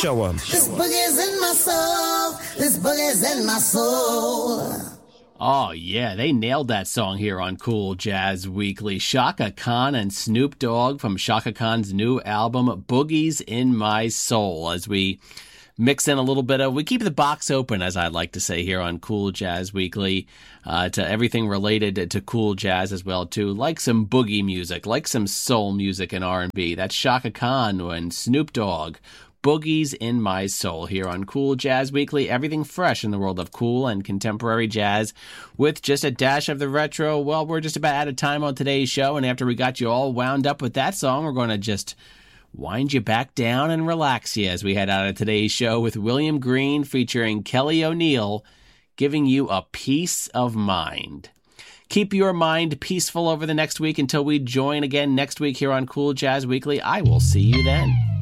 Show 'em. This boogie's in my soul. This boogie's in my soul. Oh, yeah, they nailed that song here on Cool Jazz Weekly. Chaka Khan and Snoop Dogg from Chaka Khan's new album, Boogies in My Soul, as we mix in a little bit of, we keep the box open, as I like to say here on Cool Jazz Weekly, to everything related to cool jazz as well, too, like some boogie music, like some soul music and R&B. That's Chaka Khan and Snoop Dogg. Boogies in My Soul here on Cool Jazz Weekly. Everything fresh in the world of cool and contemporary jazz with just a dash of the retro. Well, we're just about out of time on today's show, and after we got you all wound up with that song, we're going to just wind you back down and relax you as we head out of today's show with William Green featuring Kelly O'Neill, giving you a peace of mind. Keep your mind peaceful over the next week until we join again next week here on Cool Jazz Weekly. I will see you then.